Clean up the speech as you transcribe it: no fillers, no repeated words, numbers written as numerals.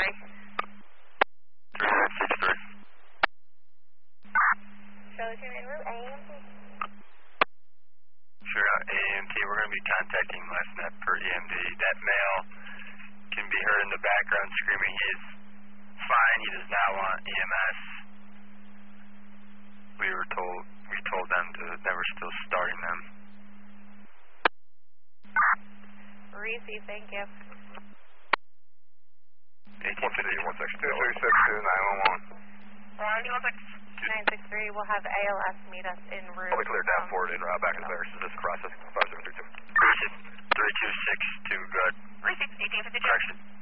3963. Charlie 2 en route, AMT. Sure, AMT, we're going to be contacting LastNet per EMD. That male can be heard in the background screaming. He is fine. He does not want EMS. We told them that we're still starting them. Receive, thank you. 1851, section 2362, 911. Ron, 963, we'll have ALS meet us en route. I'll be cleared down forward in route back to there. This is process 5732. 3262, good. Receive, 1852. Correction.